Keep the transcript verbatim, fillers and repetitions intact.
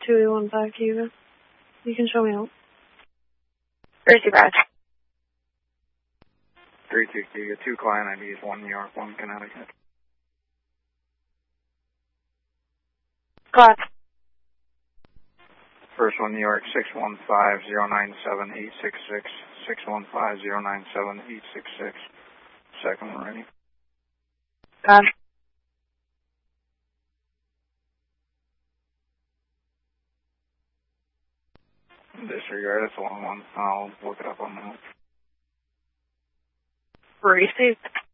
two eight one five Cuba. You can show me out. Where's your badge? three two Cuba, two client I Ds, one New York, one Connecticut. Go on. First one New York, six one five zero nine seven eight six six, six one five zero nine seven eight six six. Second one ready. Go on. Disregard, it's a long one. I'll look it up on that. Received.